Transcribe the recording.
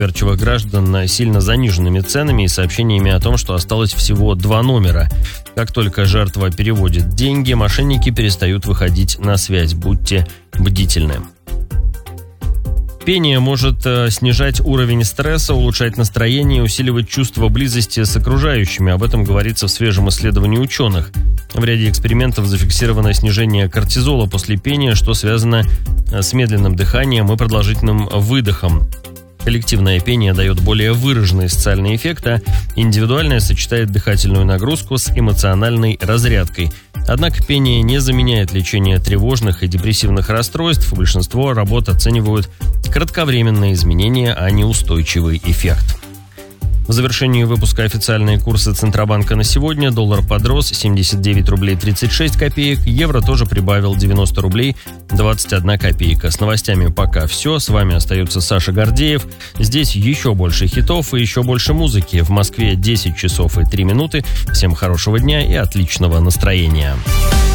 доверчивых граждан сильно заниженными ценами и сообщениями о том, что осталось всего 2 номера. Как только жертва переводит деньги, мошенники перестают выходить на связь. Будьте бдительны. Пение может снижать уровень стресса, улучшать настроение и усиливать чувство близости с окружающими. Об этом говорится в свежем исследовании ученых. В ряде экспериментов зафиксировано снижение кортизола после пения, что связано с медленным дыханием и продолжительным выдохом. Коллективное пение дает более выраженный социальный эффект, а индивидуальное сочетает дыхательную нагрузку с эмоциональной разрядкой. Однако пение не заменяет лечение тревожных и депрессивных расстройств. Большинство работ оценивают кратковременные изменения, а не устойчивый эффект. В завершении выпуска официальные курсы Центробанка на сегодня. Доллар подрос 79 рублей 36 копеек. Евро тоже прибавил 90 рублей 21 копейка. С новостями пока все. С вами остается Саша Гордеев. Здесь еще больше хитов и еще больше музыки. В Москве 10 часов и 3 минуты. Всем хорошего дня и отличного настроения.